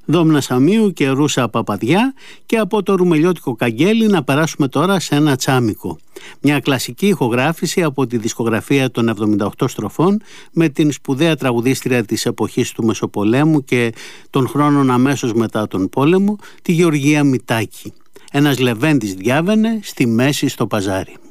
Δόμνα Σαμίου και Ρούσα Παπαδιά, και από το ρουμελιώτικο καγγέλι να περάσουμε τώρα σε ένα τσάμικο. Μια κλασική ηχογράφηση από τη δισκογραφία των 78 στροφών με την σπουδαία τραγουδίστρια της εποχής του Μεσοπολέμου και των χρόνων αμέσως μετά τον πόλεμο, τη Γεωργία Μητάκη. Ένας λεβέντης διάβαινε στη μέση στο παζάρι.